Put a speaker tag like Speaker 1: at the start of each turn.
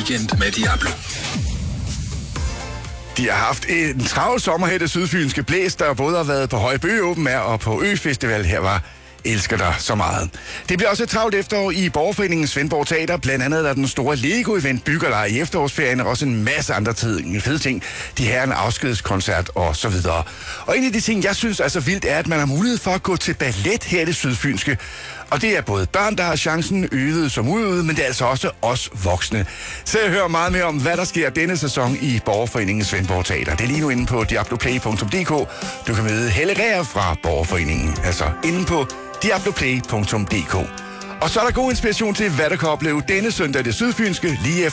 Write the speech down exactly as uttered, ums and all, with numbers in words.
Speaker 1: Weekend med Diablo.
Speaker 2: De har haft en travl sommer her i det sydfynske Blæs, der både har været på Højbø Open Air og på Øfestival. Her var Elsker dig så meget. Det bliver også et travlt efterår i Borgerforeningen Svendborg Teater. Blandt andet er den store Lego-event Byggerleje i efterårsferien, og også en masse andre ting, fede ting. De her en afskedskoncert og så videre. Og en af de ting, jeg synes er så vildt, er, at man har mulighed for at gå til ballet her i det sydfynske. Og det er både børn, der har chancen, øvede som udøvede, men det er altså også os voksne. Så jeg hører meget mere om, hvad der sker denne sæson i Borgerforeningen Svendborg Teater. Det er lige nu inde på diabloplay punktum d k. Du kan møde Helle Ræer fra Borgerforeningen, altså inde på diabloplay punktum d k. Og så er der god inspiration til, hvad der kan opleve denne søndag i det sydfynske lige efter